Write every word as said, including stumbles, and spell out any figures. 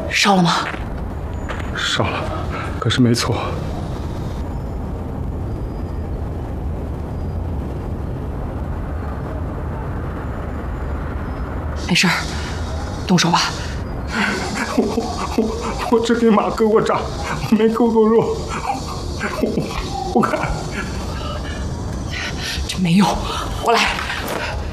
烧了吗？ 烧了，可是没错。 没事儿，动手吧。 我我我只给马割过掌，我没割过肉。我不敢。 这没用，过来。